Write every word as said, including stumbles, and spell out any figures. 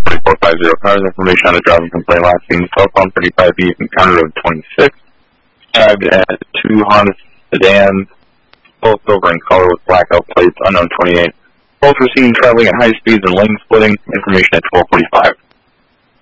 four five zero cars. Information on a driving complaint last seen cell phone thirty-five B County Road twenty-six. Tagged at two Honda sedans, both silver in color with blackout plates, unknown twenty-eight. Both were seen traveling at high speeds and lane splitting. Information at twelve forty-five.